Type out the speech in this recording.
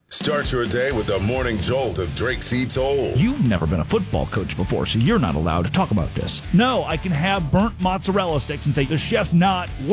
Start your day with the morning jolt of Drake C. Toll. You've never been a football coach before, so you're not allowed to talk about this. No, I can have burnt mozzarella sticks and say the chef's not